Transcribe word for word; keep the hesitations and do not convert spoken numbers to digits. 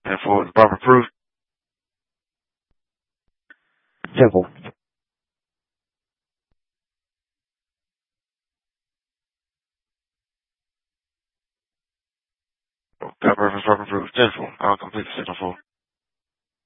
And for the proper proof, Temple. got reference proper proof. Simple. I'll complete the signal for.